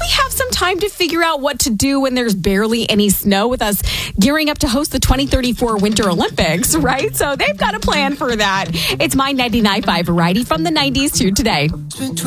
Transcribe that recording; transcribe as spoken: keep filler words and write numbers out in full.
probably have some time to figure out what to do when there's barely any snow with us gearing up to host the twenty thirty-four Winter Olympics, right? So they've got a plan for that. It's My ninety-nine point five Variety from the nineties to today.